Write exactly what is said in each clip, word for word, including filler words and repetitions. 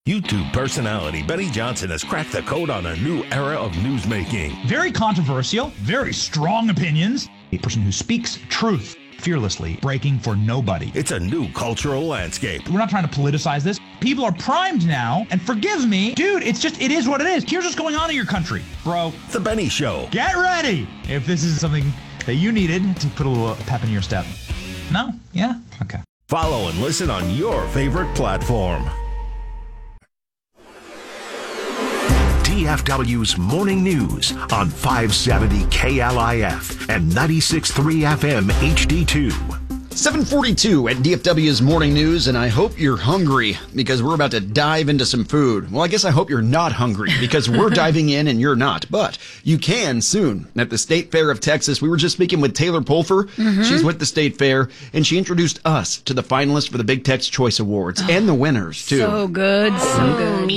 YouTube personality Benny Johnson has cracked the code on a new era of newsmaking. Very controversial, very strong opinions. A person who speaks truth fearlessly, breaking for nobody. It's a new cultural landscape. We're not trying to politicize this. People are primed now, and forgive me, dude, it's just, it is what it is. Here's what's going on in your country, bro. The Benny Show. Get ready if this is something that you needed to put a little pep in your step. No? Yeah? Okay. Follow and listen on your favorite platform. D F W's Morning News on five seventy K L I F and ninety-six point three F M H D two. seven forty-two at D F W's Morning News, and I hope you're hungry because we're about to dive into some food. Well, I guess I hope you're not hungry because we're diving in and you're not, but you can soon. At the State Fair of Texas, we were just speaking with Taylor Pulfer. Mm-hmm. She's with the State Fair, and she introduced us to the finalists for the Big Tex Choice Awards oh, and the winners, too. So good, so good.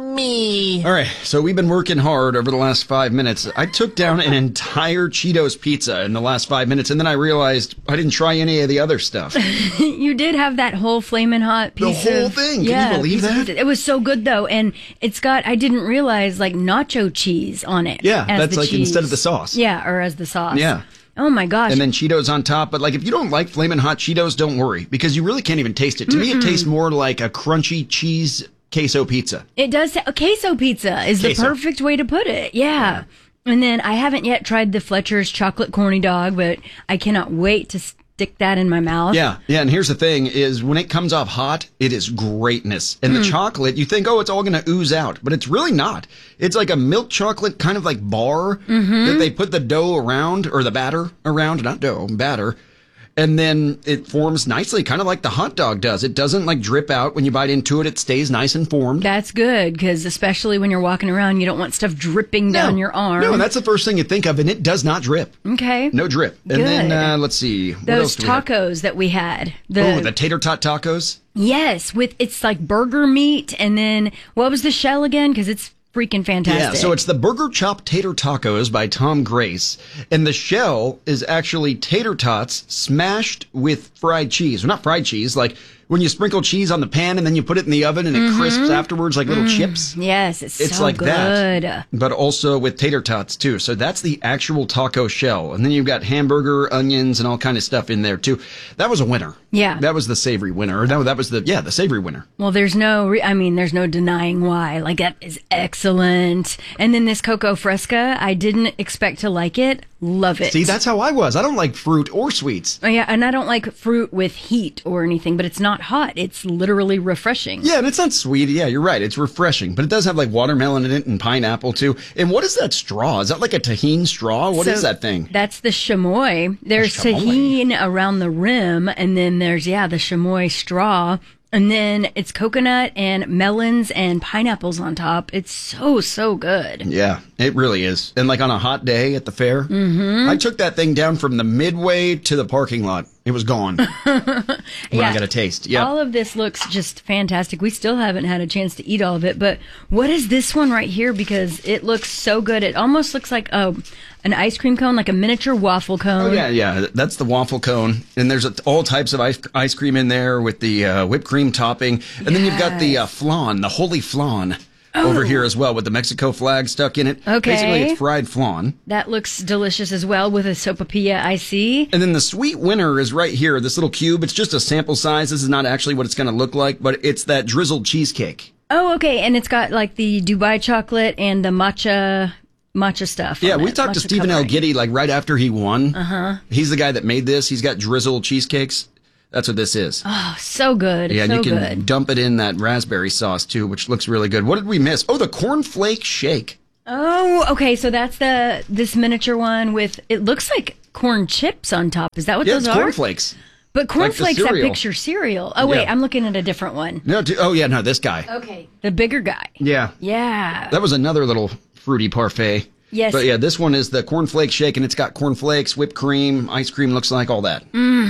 Yummy. All right, so we've been working hard over the last five minutes. I took down an entire Cheetos pizza in the last five minutes, and then I realized I didn't try any of the other stuff. You did have that whole flaming hot piece. The whole of, thing. Can yeah, you believe that? It was so good though, and it's got, I didn't realize, like nacho cheese on it. Yeah, as that's the like cheese. instead of the sauce. Yeah, or as the sauce. Yeah. Oh my gosh. And then Cheetos on top. But like, if you don't like flaming hot Cheetos, don't worry, because you really can't even taste it. To Mm-mm. me, it tastes more like a crunchy cheese queso pizza. It does. A queso pizza is queso. The perfect way to put it. Yeah. yeah. And then I haven't yet tried the Fletcher's chocolate corny dog, but I cannot wait to stick that in my mouth. Yeah, yeah, and here's the thing is when it comes off hot, it is greatness. And mm. the chocolate, you think, oh, it's all going to ooze out, but it's really not. It's like a milk chocolate kind of like bar mm-hmm. that they put the dough around, or the batter around, not dough, batter. And then it forms nicely, kind of like the hot dog does. It doesn't like drip out when you bite into it. It stays nice and formed. That's good, because especially when you're walking around, you don't want stuff dripping no. down your arm. No, that's the first thing you think of, and it does not drip. Okay. No drip. Good. And then, uh, let's see. What Those else do tacos we that we had. The, oh, the tater tot tacos? Yes, with it's like burger meat, and then, what was the shell again? Because it's freaking fantastic. Yeah, so it's the Burger Chop Tater Tacos by Tom Grace. And the shell is actually tater tots smashed with fried cheese. Well, not fried cheese, like when you sprinkle cheese on the pan and then you put it in the oven and it mm-hmm. crisps afterwards like little mm. chips. Yes, it's, it's so like good. That, but also with tater tots too. So that's the actual taco shell. And then you've got hamburger, onions, and all kind of stuff in there too. That was a winner. Yeah. That was the savory winner. Or no, that was the, yeah, the savory winner. Well, there's no, re- I mean, there's no denying why. Like, that is excellent. And then this Coco Fresca, I didn't expect to like it. Love it. See, that's how I was. I don't like fruit or sweets. Oh, yeah, and I don't like fruit with heat or anything, but it's not hot. It's literally refreshing. Yeah, and it's not sweet. Yeah, you're right. It's refreshing, but it does have like watermelon in it and pineapple too. And what is that straw? Is that like a tahine straw? What so is that thing? That's the chamoy. There's chamoy. Tahine around the rim, and then there's, yeah, the chamoy straw. And then it's coconut and melons and pineapples on top. It's so, so good. Yeah, it really is. And like on a hot day at the fair, mm-hmm. I took that thing down from the midway to the parking lot. It was gone when yeah. I got a taste. Yeah. All of this looks just fantastic. We still haven't had a chance to eat all of it, but what is this one right here? Because it looks so good. It almost looks like a, an ice cream cone, like a miniature waffle cone. Oh, yeah, yeah. That's the waffle cone. And there's all types of ice, ice cream in there with the uh, whipped cream topping. And yes. then you've got the uh, flan, the holy flan. Oh. Over here as well with the Mexico flag stuck in it. Okay. Basically, it's fried flan. That looks delicious as well with a sopapilla, I see. And then the sweet winner is right here, this little cube. It's just a sample size. This is not actually what it's going to look like, but it's that drizzled cheesecake. Oh, okay. And it's got like the Dubai chocolate and the matcha matcha stuff. Yeah, we it. talked matcha to Stephen coloring. L. Giddy like right after he won. Uh-huh. He's the guy that made this. He's got drizzled cheesecakes. That's what this is. Oh, so good. Yeah, so and you can good. dump it in that raspberry sauce, too, which looks really good. What did we miss? Oh, the cornflake shake. Oh, okay. So that's the this miniature one with, it looks like corn chips on top. Is that what yeah, those it's are? cornflakes. But cornflakes, like that picture cereal. Oh, wait, yeah. I'm looking at a different one. No, t- oh, yeah, no, this guy. Okay, the bigger guy. Yeah. Yeah. That was another little fruity parfait. Yes. But yeah, this one is the cornflake shake, and it's got cornflakes, whipped cream, ice cream, looks like all that. Mm.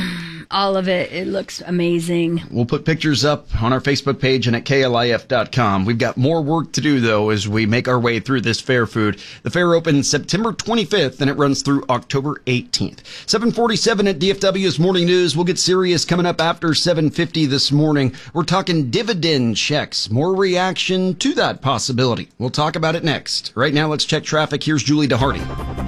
All of it. It looks amazing. We'll put pictures up on our Facebook page and at K L I F dot com. We've got more work to do, though, as we make our way through this fair food. The fair opens September twenty-fifth, and it runs through October eighteenth. seven forty-seven at D F W's Morning News. We'll get serious coming up after seven fifty this morning. We're talking dividend checks. More reaction to that possibility. We'll talk about it next. Right now, let's check traffic. Here's Julie DeHardy.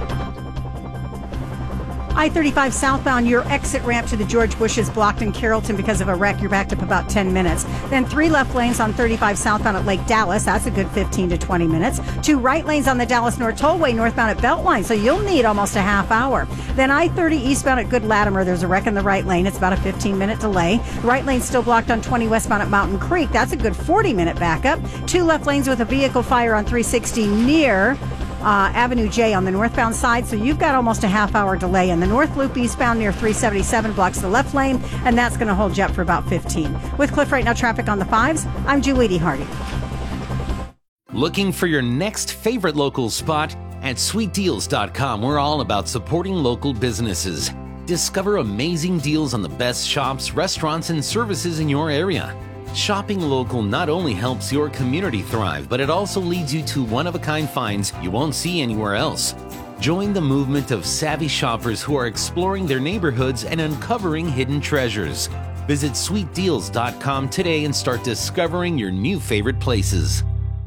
I thirty-five southbound, your exit ramp to the George Bush is blocked in Carrollton because of a wreck. You're backed up about ten minutes. Then three left lanes on thirty-five southbound at Lake Dallas. That's a good fifteen to twenty minutes. Two right lanes on the Dallas North Tollway northbound at Beltline. So you'll need almost a half hour. Then I thirty eastbound at Good Latimer. There's a wreck in the right lane. It's about a fifteen minute delay. The right lane's still blocked on twenty westbound at Mountain Creek. That's a good forty minute backup. Two left lanes with a vehicle fire on three sixty near Uh, Avenue J on the northbound side, so you've got almost a half hour delay. And the North Loop eastbound near three seventy-seven blocks the left lane, and that's going to hold you up for about fifteen. With Cliff Right Now traffic on the fives, I'm Julie DeHardy. Looking for your next favorite local spot? At sweet deals dot com, we're all about supporting local businesses. Discover amazing deals on the best shops, restaurants, and services in your area. Shopping local not only helps your community thrive, but it also leads you to one-of-a-kind finds you won't see anywhere else. Join the movement of savvy shoppers who are exploring their neighborhoods and uncovering hidden treasures. Visit sweet deals dot com today and start discovering your new favorite places.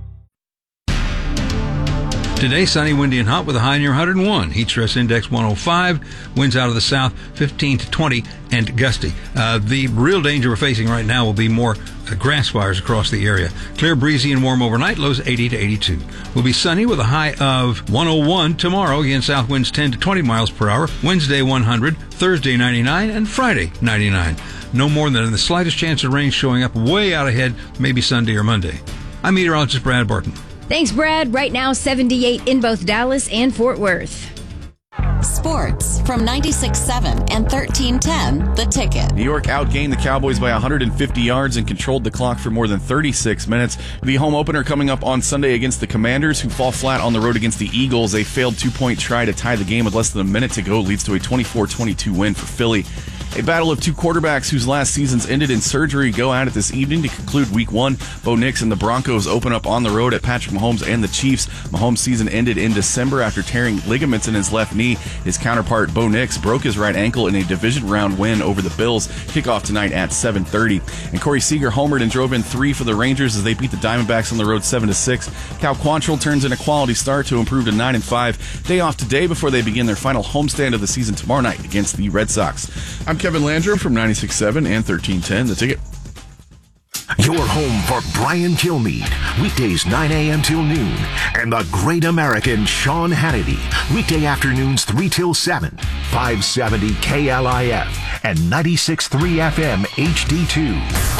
Today, sunny, windy, and hot with a high near one hundred one. Heat stress index one oh five. Winds out of the south fifteen to twenty and gusty. Uh, the real danger we're facing right now will be more uh, grass fires across the area. Clear, breezy, and warm overnight. Lows eighty to eighty-two. Will be sunny with a high of one oh one tomorrow. Again, south winds ten to twenty miles per hour. Wednesday one hundred. Thursday ninety-nine. And Friday ninety-nine. No more than the slightest chance of rain showing up way out ahead, maybe Sunday or Monday. I'm meteorologist Brad Barton. Thanks, Brad. Right now, seventy-eight in both Dallas and Fort Worth. Sports from ninety-six point seven and thirteen ten, The Ticket. New York outgained the Cowboys by one hundred fifty yards and controlled the clock for more than thirty-six minutes. The home opener coming up on Sunday against the Commanders, who fall flat on the road against the Eagles. A failed two-point try to tie the game with less than a minute to go leads to a twenty-four twenty-two win for Philly. A battle of two quarterbacks whose last seasons ended in surgery go at it this evening to conclude week one. Bo Nix and the Broncos open up on the road at Patrick Mahomes and the Chiefs. Mahomes' season ended in December after tearing ligaments in his left knee. His counterpart, Bo Nix, broke his right ankle in a division round win over the Bills. Kickoff tonight at seven thirty. And Corey Seager homered and drove in three for the Rangers as they beat the Diamondbacks on the road seven to six. Cal Quantrill turns in a quality start to improve to nine and five. Day off today before they begin their final homestand of the season tomorrow night against the Red Sox. I'm Kevin Landrum from ninety-six point seven and thirteen ten, The Ticket. Your home for Brian Kilmeade, weekdays nine a.m. till noon, and the great American Sean Hannity, weekday afternoons three till seven, five seventy K L I F and ninety-six point three F M H D two.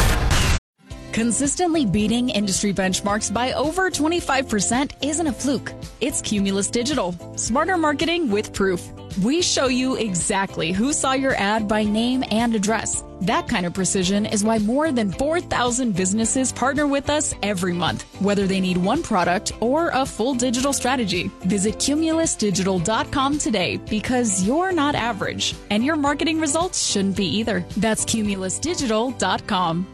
Consistently beating industry benchmarks by over twenty-five percent isn't a fluke. It's Cumulus Digital. Smarter marketing with proof. We show you exactly who saw your ad by name and address. That kind of precision is why more than four thousand businesses partner with us every month, whether they need one product or a full digital strategy. Visit cumulus digital dot com today because you're not average, and your marketing results shouldn't be either. That's cumulus digital dot com.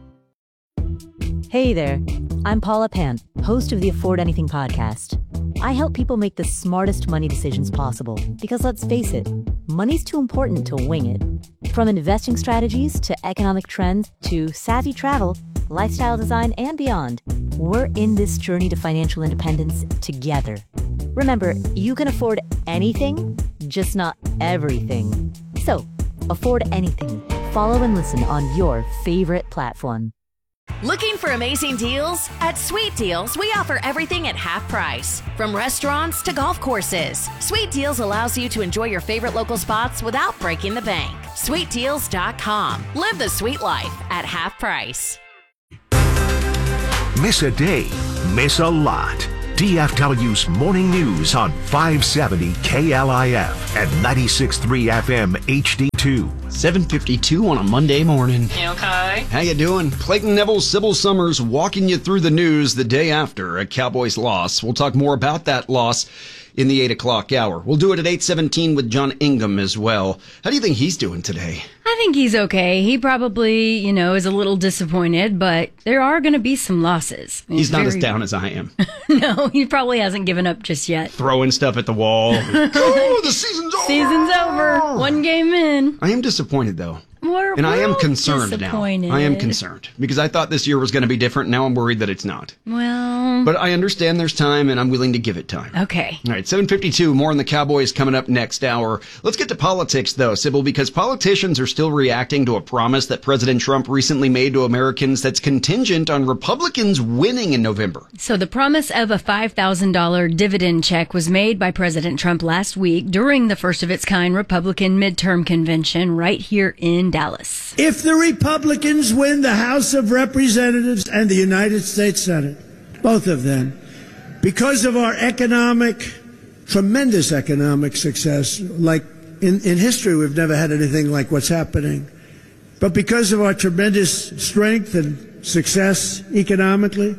Hey there, I'm Paula Pant, host of the Afford Anything podcast. I help people make the smartest money decisions possible because, let's face it, money's too important to wing it. From investing strategies to economic trends to savvy travel, lifestyle design, and beyond, we're in this journey to financial independence together. Remember, you can afford anything, just not everything. So, afford anything. Follow and listen on your favorite platform. Looking for amazing deals? At Sweet Deals, we offer everything at half price. From restaurants to golf courses, Sweet Deals allows you to enjoy your favorite local spots without breaking the bank. sweet deals dot com. Live the sweet life at half price. Miss a day, miss a lot. D F W's Morning News on five seventy K L I F and ninety-six point three F M H D two. seven fifty-two on a Monday morning. You okay? How you doing? Clayton Neville, Sybil Summers walking you through the news the day after a Cowboys loss. We'll talk more about that loss in the eight o'clock hour. We'll do it at eight seventeen with John Ingham as well. How do you think he's doing today? I think he's okay. He probably, you know, is a little disappointed, but there are going to be some losses. He's It's not very- as down as I am. No, he probably hasn't given up just yet. Throwing stuff at the wall. Oh, the season's over. Season's over. One game in. I am disappointed, though. We're, And I am we're all concerned now. disappointed. I am concerned because I thought this year was going to be different. Now I'm worried that it's not. Well, But I understand there's time, and I'm willing to give it time. okay. All right, seven fifty-two, more on the Cowboys coming up next hour. Let's get to politics, though, Sybil, because politicians are still reacting to a promise that President Trump recently made to Americans that's contingent on Republicans winning in November. So the promise of a five thousand dollars dividend check was made by President Trump last week during the first of its kind Republican midterm convention right here in Dallas. If the Republicans win the House of Representatives and the United States Senate, both of them, because of our economic, tremendous economic success, like in, in history we've never had anything like what's happening, but because of our tremendous strength and success economically,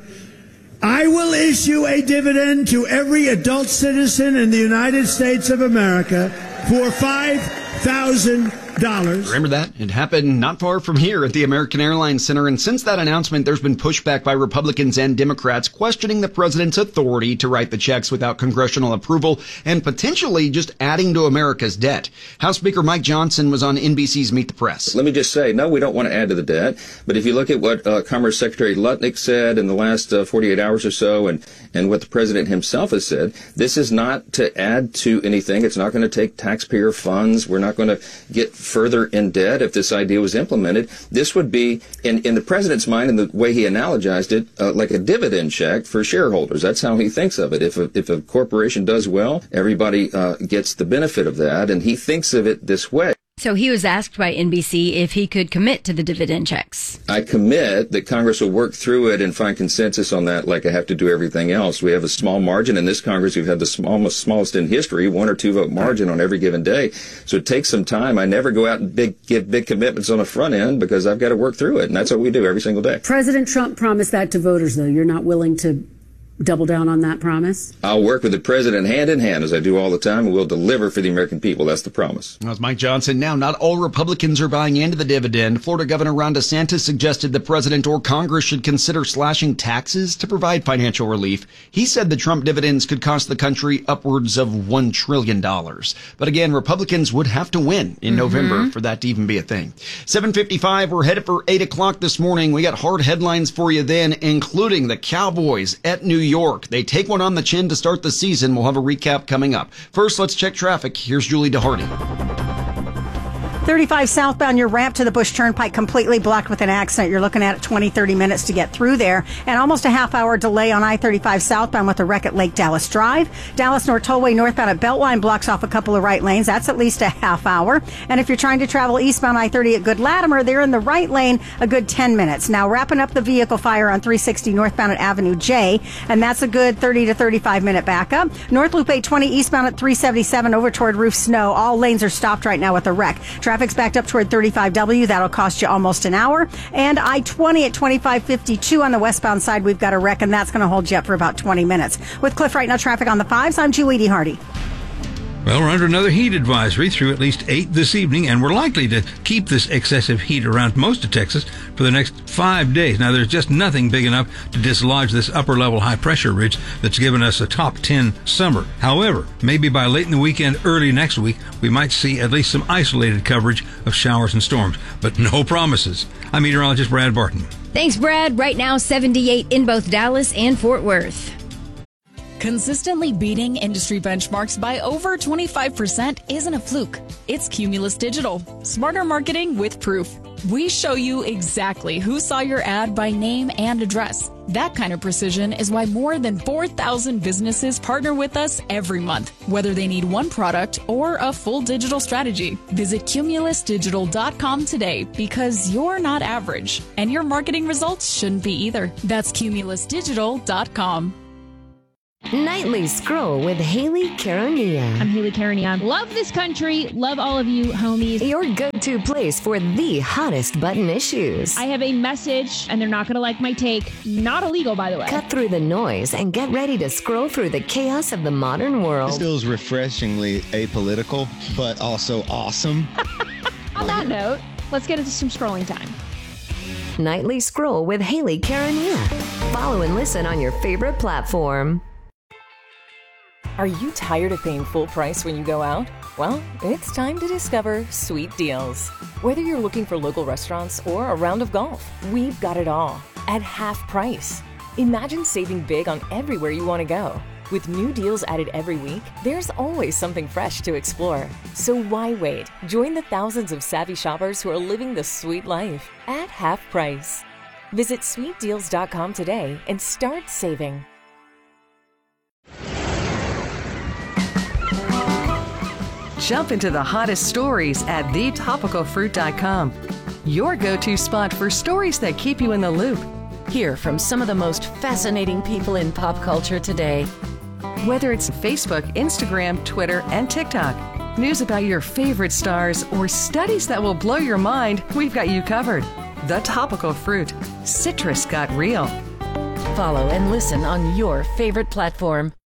I will issue a dividend to every adult citizen in the United States of America for five thousand dollars. Remember that? It happened not far from here at the American Airlines Center, and since that announcement, there's been pushback by Republicans and Democrats questioning the president's authority to write the checks without congressional approval and potentially just adding to America's debt. House Speaker Mike Johnson was on N B C's Meet the Press. Let me just say, no, we don't want to add to the debt. But if you look at what uh, Commerce Secretary Lutnick said in the last uh, forty-eight hours or so, and, and what the president himself has said, this is not to add to anything. It's not going to take taxpayer funds. We're not going to get further in debt if this idea was implemented. This would be, in, in the president's mind, and the way he analogized it, uh, like a dividend check for shareholders. That's how he thinks of it. If a, if a corporation does well, everybody uh, gets the benefit of that, and he thinks of it this way. So he was asked by N B C if he could commit to the dividend checks. I commit that Congress will work through it and find consensus on that like I have to do everything else. We have a small margin in this Congress. We've had the smallest, smallest in history, one or two vote margin on every given day. So it takes some time. I never go out and big, give big commitments on the front end because I've got to work through it. And that's what we do every single day. President Trump promised that to voters, though. You're not willing to double down on that promise? I'll work with the president hand in hand, as I do all the time, and we'll deliver for the American people. That's the promise. That was Mike Johnson. Now, not all Republicans are buying into the dividend. Florida Governor Ron DeSantis suggested the president or Congress should consider slashing taxes to provide financial relief. He said the Trump dividends could cost the country upwards of one trillion dollars. But again, Republicans would have to win in mm-hmm. November for that to even be a thing. seven fifty-five, we're headed for eight o'clock this morning. We got hard headlines for you then, including the Cowboys at New York. York. They take one on the chin to start the season. We'll have a recap coming up. First, let's check traffic. Here's Julie DeHardy. thirty-five southbound, your ramp to the Bush Turnpike completely blocked with an accident. You're looking at twenty, thirty minutes to get through there. And almost a half hour delay on I thirty-five southbound with a wreck at Lake Dallas Drive. Dallas North Tollway northbound at Beltline blocks off a couple of right lanes. That's at least a half hour. And if you're trying to travel eastbound I thirty at Good Latimer, they're in the right lane a good ten minutes. Now wrapping up the vehicle fire on three sixty northbound at Avenue J. And that's a good thirty to thirty-five minute backup. North Loop eight twenty eastbound at three seventy-seven over toward Roof Snow. All lanes are stopped right now with a wreck. Traffic's backed up toward thirty-five W. That'll cost you almost an hour. And I twenty at twenty-five fifty-two on the westbound side, we've got a wreck, and that's going to hold you up for about twenty minutes. With Cliff right now, traffic on the fives, I'm Julie DeHardy. Well, we're under another heat advisory through at least eight this evening, and we're likely to keep this excessive heat around most of Texas for the next five days. Now, there's just nothing big enough to dislodge this upper-level high-pressure ridge that's given us a top ten summer. However, maybe by late in the weekend, early next week, we might see at least some isolated coverage of showers and storms, but no promises. I'm meteorologist Brad Barton. Thanks, Brad. Right now, seventy-eight in both Dallas and Fort Worth. Consistently beating industry benchmarks by over twenty-five percent isn't a fluke. It's Cumulus Digital. Smarter marketing with proof. We show you exactly who saw your ad by name and address. That kind of precision is why more than four thousand businesses partner with us every month, whether they need one product or a full digital strategy. Visit cumulus digital dot com today because you're not average, and your marketing results shouldn't be either. That's cumulus digital dot com. Nightly Scroll with Haley Caronia. I'm Haley Caronia. Love this country. Love all of you homies. Your go-to place for the hottest button issues. I have a message, and they're not going to like my take. Not illegal, by the way. Cut through the noise and get ready to scroll through the chaos of the modern world. This feels refreshingly apolitical, but also awesome. On that note, let's get into some scrolling time. Nightly Scroll with Haley Karen Wu. Follow and listen on your favorite platform. Are you tired of paying full price when you go out? Well, it's time to discover Sweet Deals. Whether you're looking for local restaurants or a round of golf, we've got it all at half price. Imagine saving big on everywhere you want to go. With new deals added every week, there's always something fresh to explore. So why wait? Join the thousands of savvy shoppers who are living the sweet life at half price. Visit sweet deals dot com today and start saving. Jump into the hottest stories at the topical fruit dot com. Your go-to spot for stories that keep you in the loop. Hear from some of the most fascinating people in pop culture today. Whether it's Facebook, Instagram, Twitter, and TikTok, news about your favorite stars, or studies that will blow your mind, we've got you covered. The Topical Fruit. Citrus got real. Follow and listen on your favorite platform.